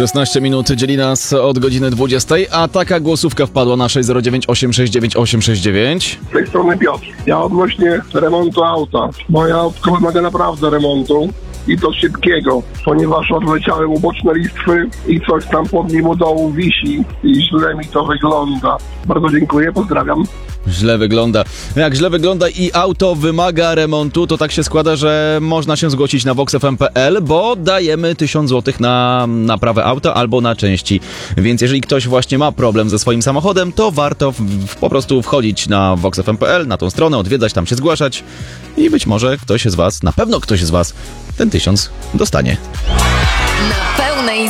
16 minut dzieli nas od godziny 20, a taka głosówka wpadła na 609 869 869. Z tej strony Piotr. Ja odnośnie remontu auta. Moje autko wymaga naprawdę remontu i to szybkiego, ponieważ odleciały mu boczne listwy i coś tam pod nim u dołu wisi i źle mi to wygląda. Bardzo dziękuję, pozdrawiam. Źle wygląda. Jak źle wygląda i auto wymaga remontu, to tak się składa, że można się zgłosić na voxfm.pl, bo dajemy 1000 zł na naprawę auta albo na części. Więc jeżeli ktoś właśnie ma problem ze swoim samochodem, to warto po prostu wchodzić na voxfm.pl, na tą stronę, odwiedzać, tam się zgłaszać i być może ktoś z was, na pewno ktoś z was ten 1000 dostanie. Na pełnej